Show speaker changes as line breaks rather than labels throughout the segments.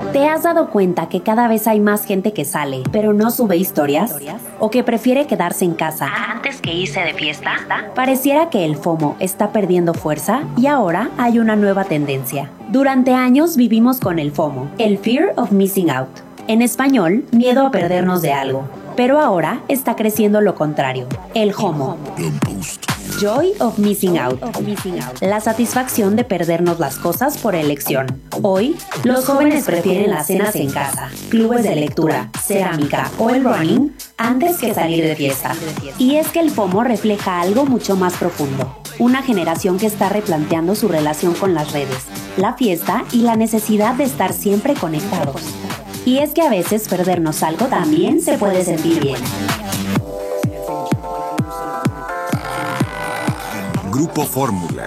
¿Te has dado cuenta que cada vez hay más gente que sale, pero no sube historias? ¿O que prefiere quedarse en casa antes que irse de fiesta? Pareciera que el FOMO está perdiendo fuerza y ahora hay una nueva tendencia. Durante años vivimos con el FOMO, el Fear of Missing Out. En español, miedo a perdernos de algo. Pero ahora está creciendo lo contrario, el JOMO. Joy of Missing Out. La satisfacción de perdernos las cosas por elección. Hoy, los jóvenes prefieren las cenas en casa, clubes de lectura, cerámica o el running antes que salir de fiesta. Y es que el FOMO refleja algo mucho más profundo. Una generación que está replanteando su relación con las redes, la fiesta y la necesidad de estar siempre conectados. Y es que a veces perdernos algo también se puede sentir bien.
Grupo Fórmula.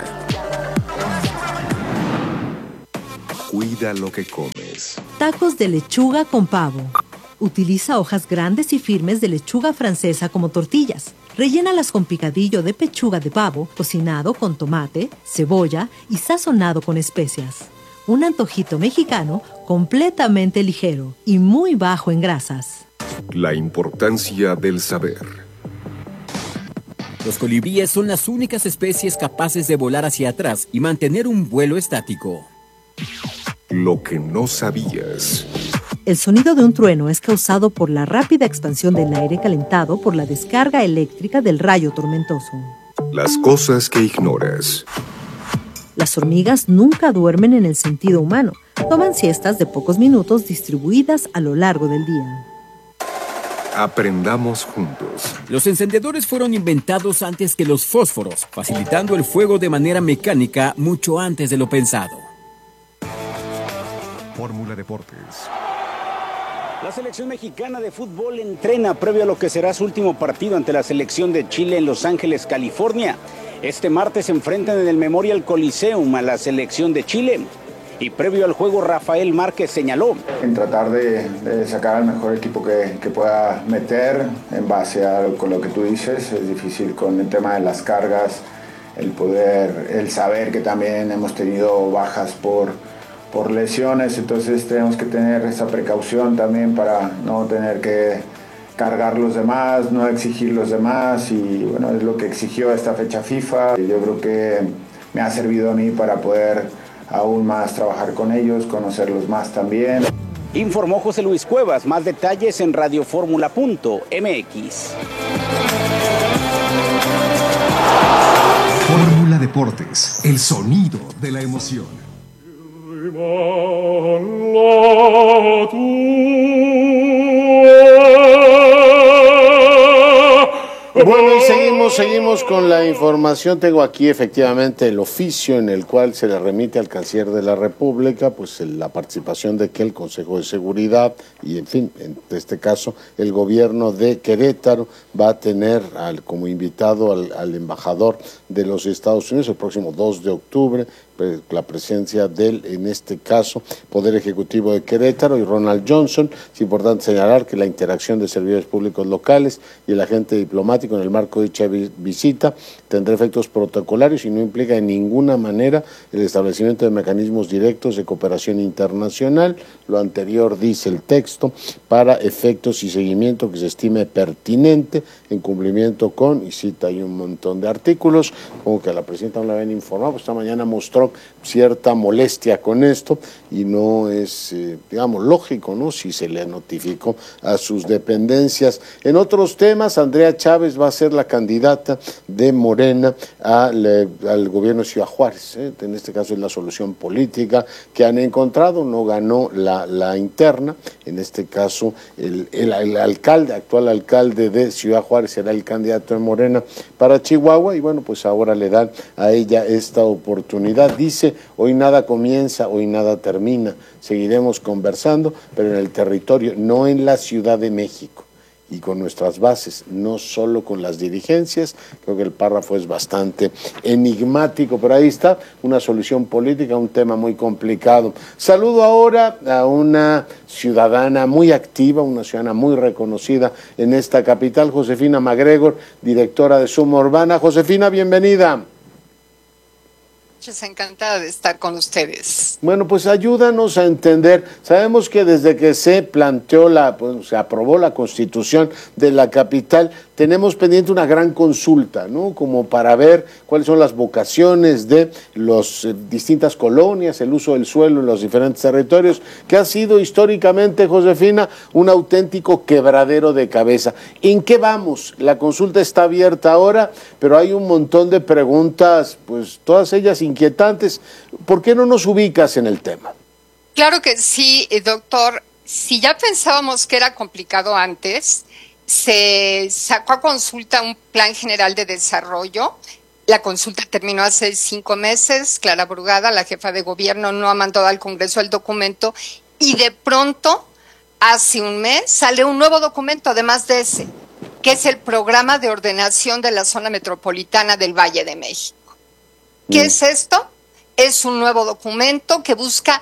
Cuida lo que comes.
Tacos de lechuga con pavo. Utiliza hojas grandes y firmes de lechuga francesa como tortillas. Rellénalas con picadillo de pechuga de pavo, cocinado con tomate, cebolla y sazonado con especias. Un antojito mexicano completamente ligero y muy bajo en grasas.
La importancia del saber.
Los colibríes son las únicas especies capaces de volar hacia atrás y mantener un vuelo estático.
Lo que no sabías.
El sonido de un trueno es causado por la rápida expansión del aire calentado por la descarga eléctrica del rayo tormentoso.
Las cosas que ignoras.
Las hormigas nunca duermen en el sentido humano. Toman siestas de pocos minutos distribuidas a lo largo del día.
Aprendamos juntos.
Los encendedores fueron inventados antes que los fósforos, facilitando el fuego de manera mecánica mucho antes de lo pensado.
Fórmula Deportes.
La selección mexicana de fútbol entrena previo a lo que será su último partido ante la selección de Chile en Los Ángeles, California. Este martes se enfrentan en el Memorial Coliseum a la selección de Chile. Y previo al juego, Rafael Márquez señaló:
en tratar de sacar al mejor equipo que pueda meter en base a con lo que tú dices. Es difícil con el tema de las cargas, el saber que también hemos tenido bajas por lesiones, entonces tenemos que tener esa precaución también para no tener que cargar los demás, no exigir los demás, y bueno, es lo que exigió esta fecha FIFA. Yo creo que me ha servido a mí para poder aún más trabajar con ellos, conocerlos más también.
Informó José Luis Cuevas. Más detalles en radioformula.mx.
Fórmula Deportes, el sonido de la emoción.
Bueno, y seguimos con la información. Tengo aquí efectivamente el oficio en el cual se le remite al canciller de la República pues la participación de que el Consejo de Seguridad y en fin, en este caso el gobierno de Querétaro va a tener como invitado al embajador de los Estados Unidos el próximo 2 de octubre, la presencia del, en este caso, Poder Ejecutivo de Querétaro y Ronald Johnson. Es importante señalar que la interacción de servidores públicos locales y el agente diplomático en el marco de dicha visita tendrá efectos protocolarios y no implica en ninguna manera el establecimiento de mecanismos directos de cooperación internacional. Lo anterior dice el texto, para efectos y seguimiento que se estime pertinente en cumplimiento con, y cita ahí un montón de artículos, como que a la presidenta no la habían informado, pues esta mañana mostró cierta molestia con esto y no es, digamos, lógico, ¿no?, si se le notificó a sus dependencias. En otros temas, Andrea Chávez va a ser la candidata de Morena al gobierno de Ciudad Juárez, en este caso es la solución política que han encontrado. No ganó la interna, en este caso el alcalde, actual alcalde de Ciudad Juárez será el candidato de Morena para Chihuahua y bueno, pues ahora le dan a ella esta oportunidad. Dice, hoy nada comienza, hoy nada termina, seguiremos conversando, pero en el territorio, no en la Ciudad de México, y con nuestras bases, no solo con las dirigencias. Creo que el párrafo es bastante enigmático, pero ahí está, una solución política, un tema muy complicado. Saludo ahora a una ciudadana muy activa, una ciudadana muy reconocida en esta capital, Josefina MacGregor, directora de Suma Urbana. Josefina, bienvenida.
noches, encantada de estar con ustedes.
Bueno, pues ayúdanos a entender. Sabemos que desde que se planteó se aprobó la Constitución de la capital, tenemos pendiente una gran consulta, ¿no? Como para ver cuáles son las vocaciones de las distintas colonias, el uso del suelo en los diferentes territorios, que ha sido históricamente, Josefina, un auténtico quebradero de cabeza. ¿En qué vamos? La consulta está abierta ahora, pero hay un montón de preguntas, pues todas ellas inquietantes. ¿Por qué no nos ubicas en el tema?
Claro que sí, doctor. Si ya pensábamos que era complicado antes, se sacó a consulta un plan general de desarrollo. La consulta terminó hace 5 meses. Clara Brugada, la jefa de gobierno, no ha mandado al Congreso el documento y de pronto, hace un mes, sale un nuevo documento, además de ese, que es el Programa de Ordenación de la Zona Metropolitana del Valle de México. ¿Qué es esto? Es un nuevo documento que busca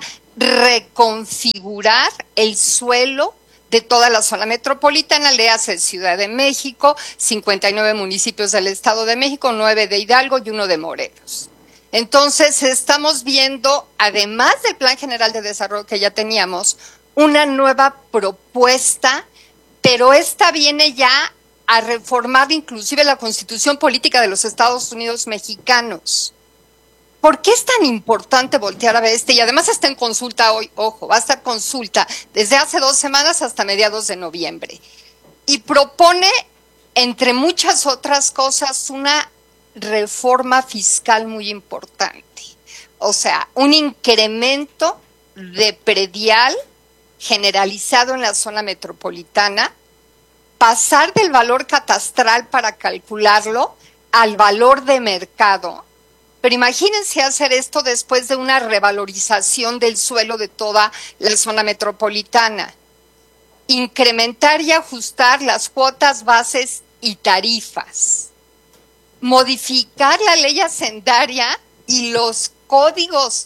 reconfigurar el suelo de toda la zona metropolitana, le hace Ciudad de México, 59 municipios del Estado de México, 9 de Hidalgo y 1 de Morelos. Entonces estamos viendo, además del Plan General de Desarrollo que ya teníamos, una nueva propuesta, pero esta viene ya a reformar inclusive la Constitución Política de los Estados Unidos Mexicanos. ¿Por qué es tan importante voltear a ver y además está en consulta hoy, ojo, va a estar consulta desde hace 2 semanas hasta mediados de noviembre? Y propone, entre muchas otras cosas, una reforma fiscal muy importante. O sea, un incremento de predial generalizado en la zona metropolitana, pasar del valor catastral para calcularlo al valor de mercado. Pero imagínense hacer esto después de una revalorización del suelo de toda la zona metropolitana. Incrementar y ajustar las cuotas bases y tarifas. Modificar la ley hacendaria y los códigos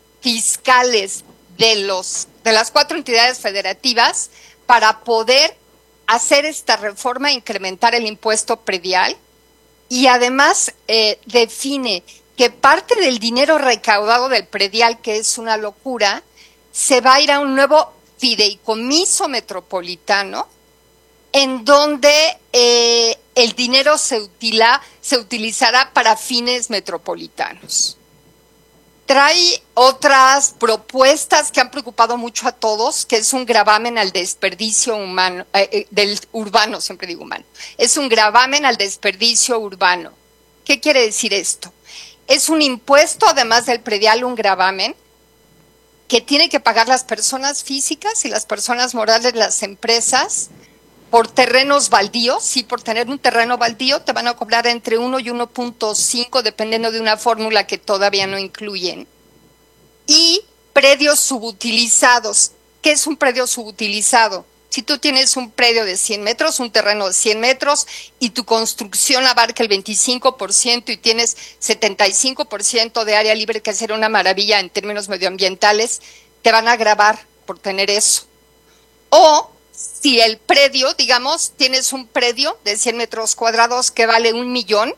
fiscales de las 4 entidades federativas para poder hacer esta reforma, incrementar el impuesto predial y además define que parte del dinero recaudado del predial, que es una locura, se va a ir a un nuevo fideicomiso metropolitano en donde el dinero se utilizará para fines metropolitanos. Trae otras propuestas que han preocupado mucho a todos, que es un gravamen al desperdicio humano, urbano, siempre digo humano. Es un gravamen al desperdicio urbano. ¿Qué quiere decir esto? Es un impuesto, además del predial, un gravamen que tiene que pagar las personas físicas y las personas morales, las empresas, por terrenos baldíos. Sí, por tener un terreno baldío te van a cobrar entre 1 y 1.5, dependiendo de una fórmula que todavía no incluyen. Y predios subutilizados. ¿Qué es un predio subutilizado? Si tú tienes un predio de 100 metros, un terreno de 100 metros, y tu construcción abarca el 25% y tienes 75% de área libre, que será una maravilla en términos medioambientales, te van a gravar por tener eso. O si el predio, digamos, tienes un predio de 100 metros cuadrados que vale 1 millón,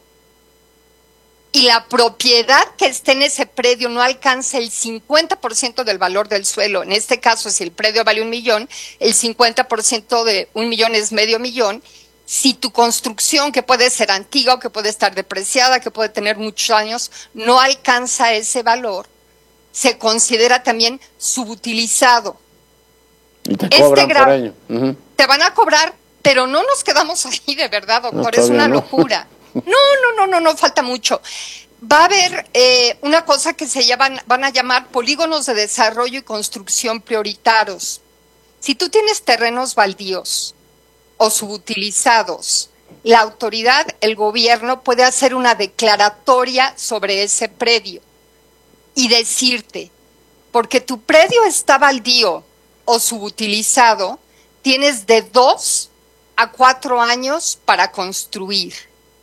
y la propiedad que esté en ese predio no alcanza el 50% del valor del suelo. En este caso, si el predio vale 1 millón, el 50% de 1 millón es medio millón. Si tu construcción, que puede ser antigua o que puede estar depreciada, que puede tener muchos años, no alcanza ese valor, se considera también subutilizado.
Y te cobran por año.
Te van a cobrar, pero no nos quedamos ahí, de verdad, doctor, es una locura. No, falta mucho. Va a haber una cosa que van a llamar polígonos de desarrollo y construcción prioritarios. Si tú tienes terrenos baldíos o subutilizados, la autoridad, el gobierno, puede hacer una declaratoria sobre ese predio y decirte, porque tu predio está baldío o subutilizado, tienes de 2 a 4 años para construir.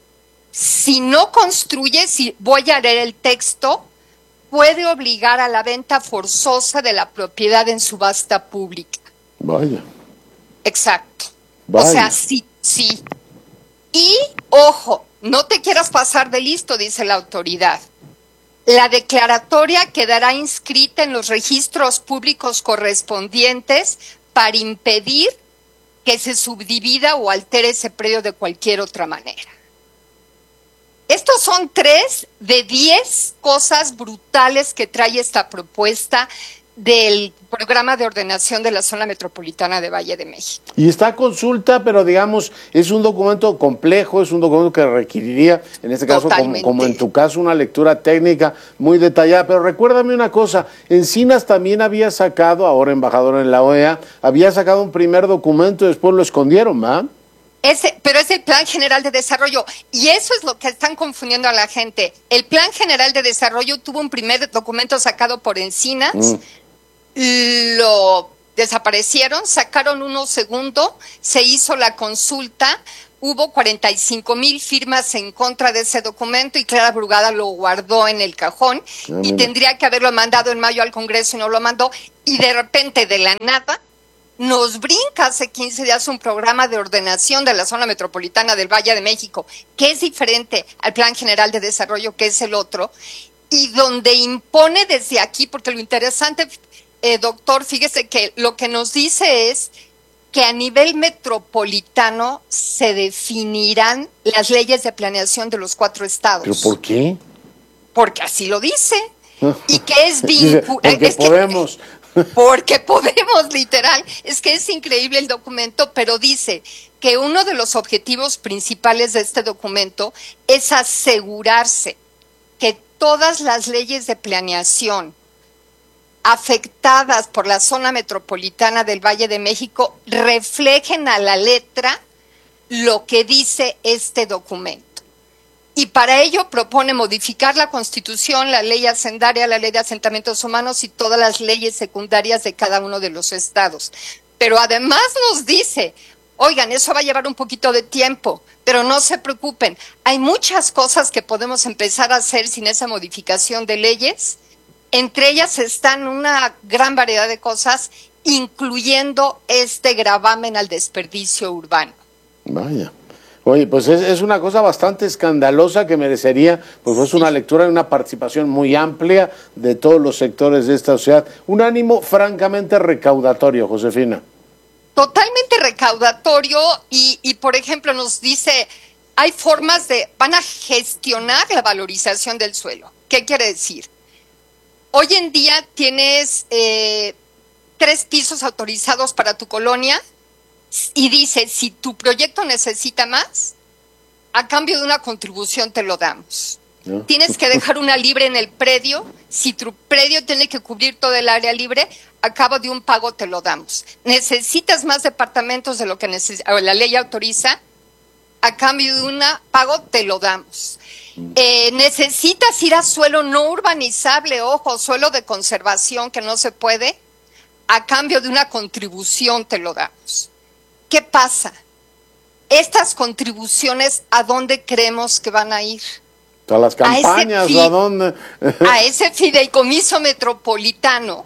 Si no construyes, y voy a leer el texto, puede obligar a la venta forzosa de la propiedad en subasta pública.
Vaya.
Exacto.
Vaya.
O sea, sí. Y, ojo, no te quieras pasar de listo, dice la autoridad. La declaratoria quedará inscrita en los registros públicos correspondientes para impedir que se subdivida o altere ese predio de cualquier otra manera. Estos son 3 de 10 cosas brutales que trae esta propuesta del programa de ordenación de la zona metropolitana de Valle de México.
Y está a consulta, pero digamos, es un documento complejo, es un documento que requeriría, en este caso, como en tu caso, una lectura técnica muy detallada. Pero recuérdame una cosa, Encinas también había sacado, ahora embajador en la OEA, había sacado un primer documento y después lo escondieron, ¿va?
Pero es el Plan General de Desarrollo, y eso es lo que están confundiendo a la gente. El Plan General de Desarrollo tuvo un primer documento sacado por Encinas, lo desaparecieron, sacaron uno segundo, se hizo la consulta, hubo 45,000 firmas en contra de ese documento y Clara Brugada lo guardó en el cajón y tendría que haberlo mandado en mayo al Congreso y no lo mandó, y de repente, de la nada, nos brinca hace 15 días un programa de ordenación de la zona metropolitana del Valle de México, que es diferente al Plan General de Desarrollo, que es el otro, y donde impone desde aquí, porque lo interesante, doctor, fíjese que lo que nos dice es que a nivel metropolitano se definirán las leyes de planeación de los 4 estados.
¿Pero por qué?
Porque así lo dice, y que es vinculante.
Porque podemos...
Porque podemos, literal. Es que es increíble el documento, pero dice que uno de los objetivos principales de este documento es asegurarse que todas las leyes de planeación afectadas por la zona metropolitana del Valle de México reflejen a la letra lo que dice este documento. Y para ello propone modificar la Constitución, la ley hacendaria, la ley de asentamientos humanos y todas las leyes secundarias de cada uno de los estados. Pero además nos dice, oigan, eso va a llevar un poquito de tiempo, pero no se preocupen. Hay muchas cosas que podemos empezar a hacer sin esa modificación de leyes. Entre ellas están una gran variedad de cosas, incluyendo este gravamen al desperdicio urbano.
Vaya. Oye, pues es una cosa bastante escandalosa que merecería, pues una lectura y una participación muy amplia de todos los sectores de esta sociedad. Un ánimo francamente recaudatorio, Josefina.
Totalmente recaudatorio y por ejemplo nos dice, hay formas van a gestionar la valorización del suelo. ¿Qué quiere decir? Hoy en día tienes 3 pisos autorizados para tu colonia, y dice, si tu proyecto necesita más, a cambio de una contribución te lo damos. ¿No? Tienes que dejar una libre en el predio. Si tu predio tiene que cubrir todo el área libre, a cabo de un pago te lo damos. Necesitas más departamentos de lo que la ley autoriza, a cambio de un pago te lo damos. Necesitas ir a suelo no urbanizable, ojo, suelo de conservación que no se puede, a cambio de una contribución te lo damos. ¿Qué pasa? Estas contribuciones, ¿a dónde creemos que van a ir?
A las campañas, ¿a dónde?
A ese fideicomiso metropolitano,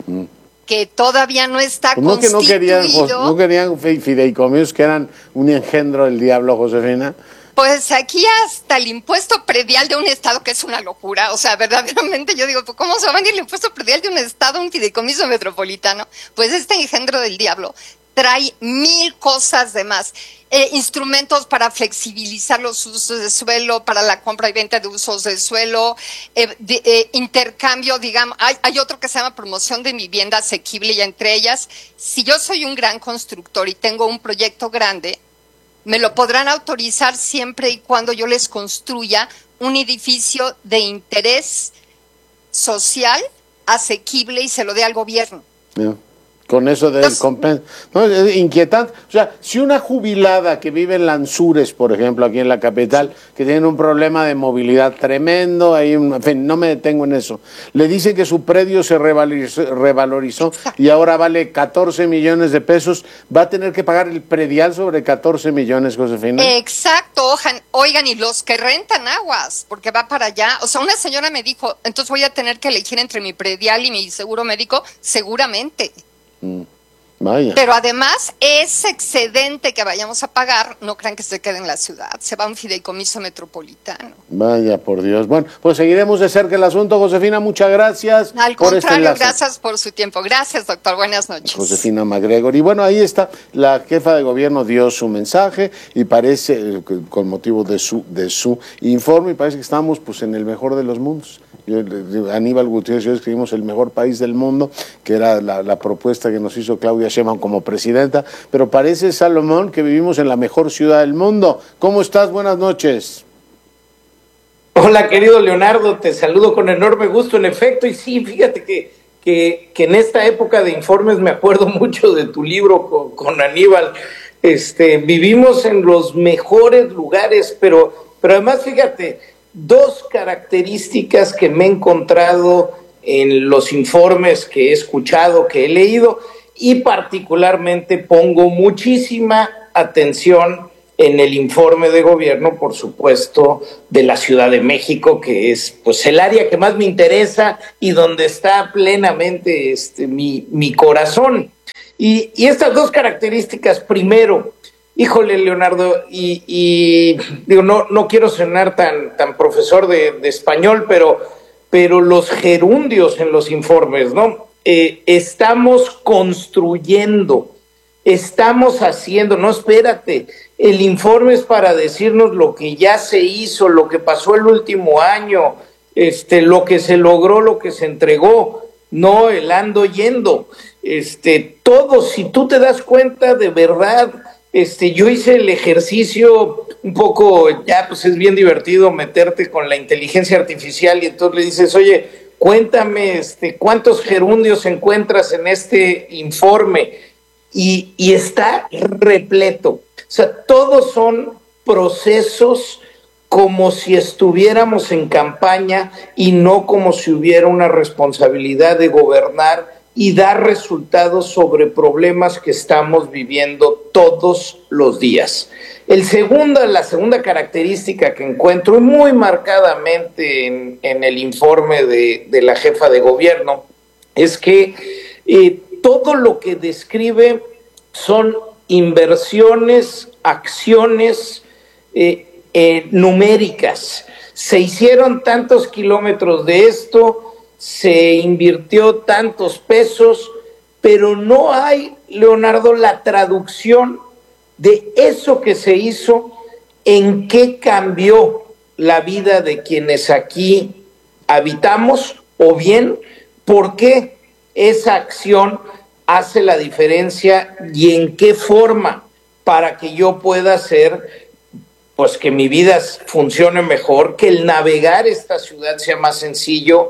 que todavía no está constituido.
¿No querían fideicomisos que eran un engendro del diablo, Josefina?
Pues aquí hasta el impuesto predial de un estado, que es una locura, o sea, verdaderamente yo digo, ¿cómo se va a venir el impuesto predial de un estado a un fideicomiso metropolitano? Pues este engendro del diablo trae 1000 cosas de más. Instrumentos para flexibilizar los usos de suelo, para la compra y venta de usos de suelo, intercambio, digamos, hay otro que se llama promoción de vivienda asequible, y entre ellas, si yo soy un gran constructor y tengo un proyecto grande, me lo podrán autorizar siempre y cuando yo les construya un edificio de interés social, asequible, y se lo dé al gobierno.
Yeah. Con eso del compendio. No, es inquietante. O sea, si una jubilada que vive en Lanzures, por ejemplo, aquí en la capital, que tiene un problema de movilidad tremendo, en fin, no me detengo en eso, le dicen que su predio se revalorizó y ahora vale 14 millones de pesos, ¿va a tener que pagar el predial sobre 14 millones, Josefina?
Exacto, oigan, y los que rentan aguas, porque va para allá. O sea, una señora me dijo, entonces voy a tener que elegir entre mi predial y mi seguro médico, seguramente.
Vaya.
Pero además, ese excedente que vayamos a pagar, no crean que se quede en la ciudad, se va a un fideicomiso metropolitano.
Vaya, por Dios. Bueno, pues seguiremos de cerca el asunto. Josefina, muchas gracias.
Al
por
contrario, gracias por su tiempo. Gracias, doctor. Buenas noches.
Josefina MacGregor. Y bueno, ahí está. La jefa de gobierno dio su mensaje y parece, con motivo de su informe, y parece que estamos pues en el mejor de los mundos. Aníbal Gutiérrez y yo escribimos el mejor país del mundo, que era la propuesta que nos hizo Claudia Sheinbaum como presidenta, pero parece, Salomón, que vivimos en la mejor ciudad del mundo. ¿Cómo estás? Buenas noches.
Hola, querido Leonardo, te saludo con enorme gusto, en efecto, y sí, fíjate que en esta época de informes me acuerdo mucho de tu libro con Aníbal. Vivimos en los mejores lugares, pero además, fíjate, dos características que me he encontrado en los informes que he escuchado, que he leído, y particularmente pongo muchísima atención en el informe de gobierno, por supuesto, de la Ciudad de México, que es pues el área que más me interesa y donde está plenamente mi corazón. Y estas dos características, primero, híjole, Leonardo, y digo, no quiero sonar tan profesor de español, pero los gerundios en los informes, ¿no? Estamos construyendo, estamos haciendo, no, espérate, el informe es para decirnos lo que ya se hizo, lo que pasó el último año, lo que se logró, lo que se entregó, no el ando yendo, todo, si tú te das cuenta de verdad. Yo hice el ejercicio un poco, ya pues es bien divertido meterte con la inteligencia artificial y entonces le dices, oye, cuéntame cuántos gerundios encuentras en este informe y está repleto. O sea, todos son procesos como si estuviéramos en campaña y no como si hubiera una responsabilidad de gobernar y dar resultados sobre problemas que estamos viviendo todos los días. La segunda característica que encuentro muy marcadamente en el informe de la jefa de gobierno es que todo lo que describe son inversiones, acciones numéricas. Se hicieron tantos kilómetros de esto, se invirtió tantos pesos, pero no hay, Leonardo, la traducción de eso que se hizo, en qué cambió la vida de quienes aquí habitamos, o bien por qué esa acción hace la diferencia y en qué forma para que yo pueda hacer pues que mi vida funcione mejor, que el navegar esta ciudad sea más sencillo,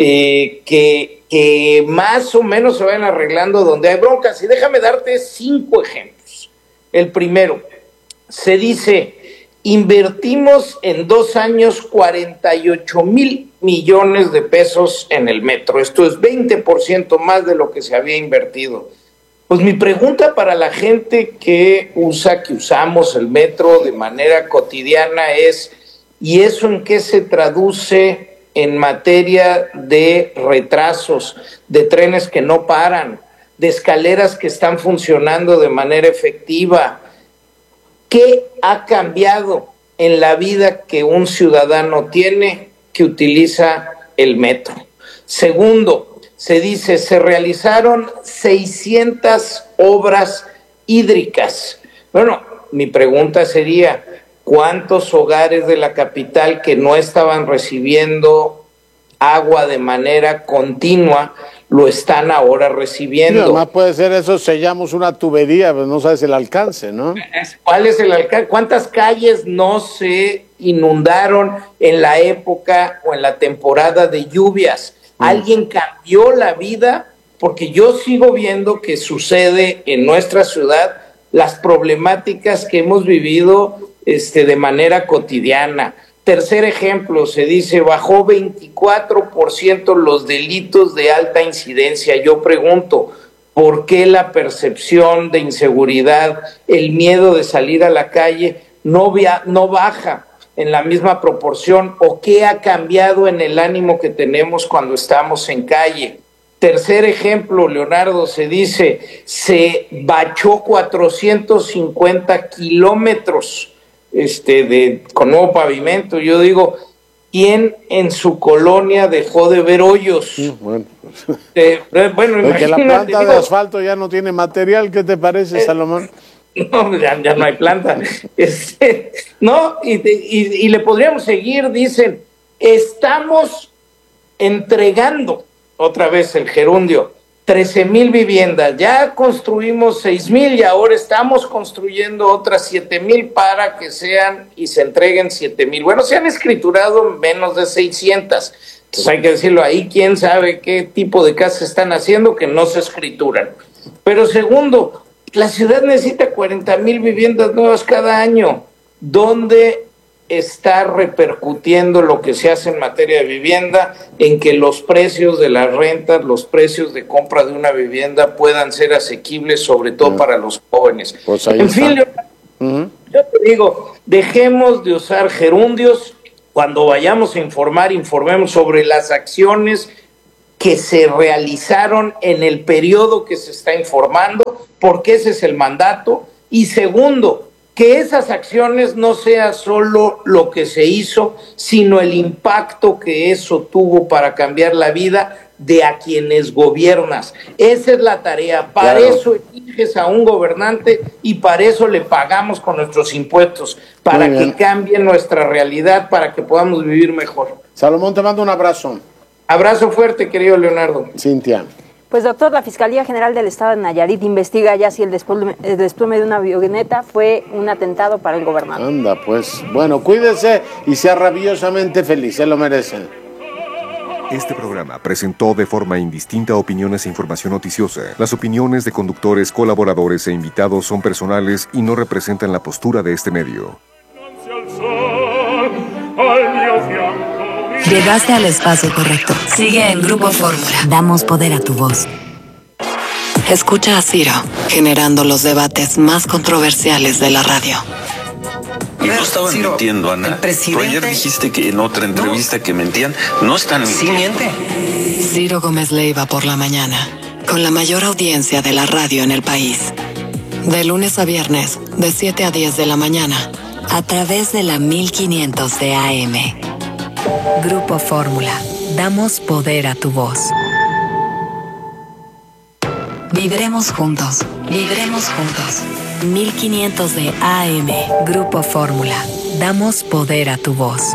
que más o menos se vayan arreglando donde hay broncas. Y déjame darte 5 ejemplos. El primero, se dice, invertimos en 2 años 48,000 millones de pesos en el metro. Esto es 20% más de lo que se había invertido. Pues mi pregunta para la gente que usamos el metro de manera cotidiana es, ¿y eso en qué se traduce en materia de retrasos, de trenes que no paran, de escaleras que están funcionando de manera efectiva? ¿Qué ha cambiado en la vida que un ciudadano tiene que utiliza el metro? Segundo, se dice, se realizaron 600 obras hídricas. Bueno, mi pregunta sería, ¿cuántos hogares de la capital que no estaban recibiendo agua de manera continua lo están ahora recibiendo?
Sí, además puede ser eso, sellamos una tubería, pero no sabes el alcance, ¿no?
¿Cuál es el alcance? ¿Cuántas calles no se inundaron en la época o en la temporada de lluvias? Alguien cambió la vida, porque yo sigo viendo que sucede en nuestra ciudad las problemáticas que hemos vivido de manera cotidiana. Tercer ejemplo, se dice, bajó 24% los delitos de alta incidencia. Yo pregunto, ¿por qué la percepción de inseguridad, el miedo de salir a la calle no baja en la misma proporción? ¿O qué ha cambiado en el ánimo que tenemos cuando estamos en calle? Tercer ejemplo, Leonardo, se dice, se bachó 450 kilómetros con nuevo pavimento. Yo digo, ¿quién en su colonia dejó de ver hoyos?
Bueno,
bueno,
porque la planta de asfalto ya no tiene material. ¿Qué te parece, Salomón?
No, ya no hay planta. No, y le podríamos seguir, dicen, estamos entregando, otra vez el gerundio, 13,000 viviendas, ya construimos 6,000 y ahora estamos construyendo otras 7,000 para que sean y se entreguen 7,000. Bueno, se han escriturado menos de 600, entonces hay que decirlo ahí, quién sabe qué tipo de casas están haciendo que no se escrituran. Pero segundo, la ciudad necesita 40,000 viviendas nuevas cada año. ¿Dónde está repercutiendo lo que se hace en materia de vivienda en que los precios de las rentas, los precios de compra de una vivienda puedan ser asequibles, sobre todo para los jóvenes?
Pues ahí
en
está.
fin, yo te digo, dejemos de usar gerundios. Cuando vayamos a informar, informemos sobre las acciones que se realizaron en el periodo que se está informando, porque ese es el mandato. Y segundo, que esas acciones no sea solo lo que se hizo, sino el impacto que eso tuvo para cambiar la vida de a quienes gobiernas. Esa es la tarea. Para eso eliges a un gobernante y para eso le pagamos con nuestros impuestos, para que cambie nuestra realidad, para que podamos vivir mejor.
Salomón, te mando un abrazo.
Abrazo fuerte, querido Leonardo.
Cintia.
Pues doctor, la Fiscalía General del Estado de Nayarit investiga ya si el desplome de una avioneta fue un atentado para el gobernador.
Anda, pues, bueno, cuídese y sea rabiosamente feliz, se lo merecen.
Este programa presentó de forma indistinta opiniones e información noticiosa. Las opiniones de conductores, colaboradores e invitados son personales y no representan la postura de este medio.
Llegaste al espacio correcto. Sigue en Grupo Fórmula. Damos poder a tu voz. Escucha a Ciro, generando los debates más controversiales de la radio.
Y no estaban mintiendo, Ana. Tú ayer dijiste que en otra entrevista que mentían. No están mintiendo. Sí miente.
Ciro Gómez Leiva por la mañana, con la mayor audiencia de la radio en el país. De lunes a viernes, de 7 a 10 de la mañana, a través de la 1500 de AM. Grupo Fórmula. Damos poder a tu voz. Vibremos juntos. Vibremos juntos. 1500 de AM. Grupo Fórmula. Damos poder a tu voz.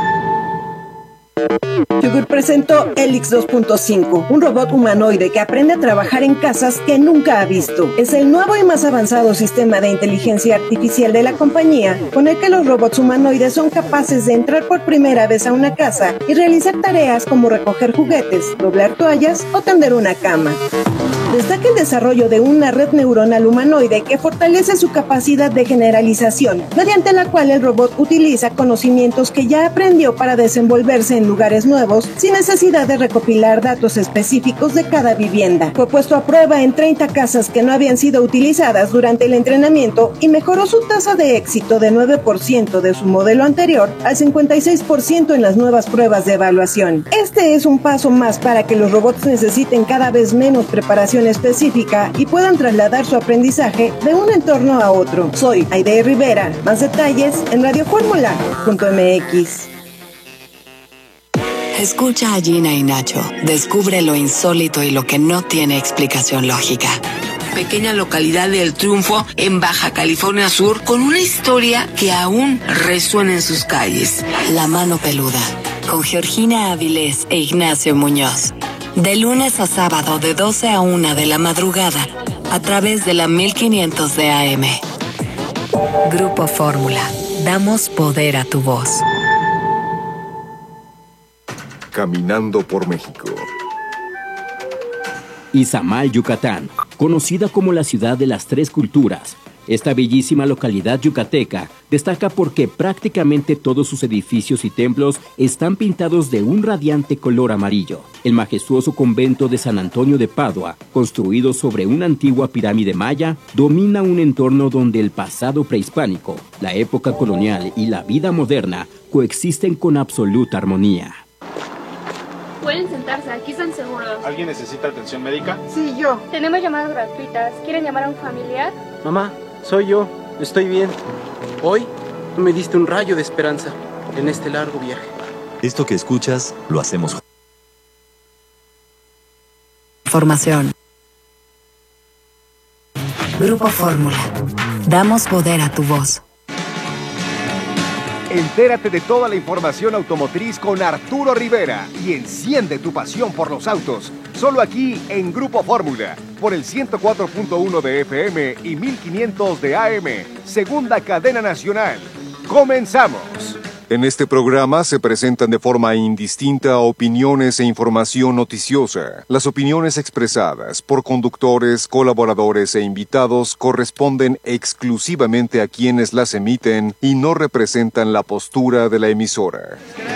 Yogur presentó Helix 2.5, un robot humanoide que aprende a trabajar en casas que nunca ha visto. Es el nuevo y más avanzado sistema de inteligencia artificial de la compañía, con el que los robots humanoides son capaces de entrar por primera vez a una casa y realizar tareas como recoger juguetes, doblar toallas o tender una cama. Destaca el desarrollo de una red neuronal humanoide que fortalece su capacidad de generalización, mediante la cual el robot utiliza conocimientos que ya aprendió para desenvolverse en lugares nuevos, sin necesidad de recopilar datos específicos de cada vivienda. Fue puesto a prueba en 30 casas que no habían sido utilizadas durante el entrenamiento y mejoró su tasa de éxito de 9% de su modelo anterior al 56% en las nuevas pruebas de evaluación. Este es un paso más para que los robots necesiten cada vez menos preparación específica y puedan trasladar su aprendizaje de un entorno a otro. Soy Aide Rivera. Más detalles en radioformula.mx.
Escucha a Gina y Nacho. Descubre lo insólito y lo que no tiene explicación lógica.
Pequeña localidad de El Triunfo, en Baja California Sur, con una historia que aún resuena en sus calles.
La mano peluda, con Georgina Avilés e Ignacio Muñoz. De lunes a sábado de 12 a 1 de la madrugada, a través de la 1500 de AM. Grupo Fórmula. Damos poder a tu voz.
Caminando por México.
Izamal, Yucatán, conocida como la ciudad de las tres culturas. Esta bellísima localidad yucateca destaca porque prácticamente todos sus edificios y templos están pintados de un radiante color amarillo. El majestuoso convento de San Antonio de Padua, construido sobre una antigua pirámide maya, domina un entorno donde el pasado prehispánico, la época colonial y la vida moderna coexisten con absoluta armonía.
Pueden sentarse, aquí están seguros.
¿Alguien necesita atención médica?
Sí, yo. Tenemos llamadas gratuitas. ¿Quieren llamar a un familiar?
Mamá, soy yo. Estoy bien. Hoy me diste un rayo de esperanza en este largo viaje.
Esto que escuchas, lo hacemos.
Formación. Grupo Fórmula. Damos poder a tu voz.
Entérate de toda la información automotriz con Arturo Rivera y enciende tu pasión por los autos. Solo aquí en Grupo Fórmula, por el 104.1 de FM y 1500 de AM, segunda cadena nacional. ¡Comenzamos!
En este programa se presentan de forma indistinta opiniones e información noticiosa. Las opiniones expresadas por conductores, colaboradores e invitados corresponden exclusivamente a quienes las emiten y no representan la postura de la emisora.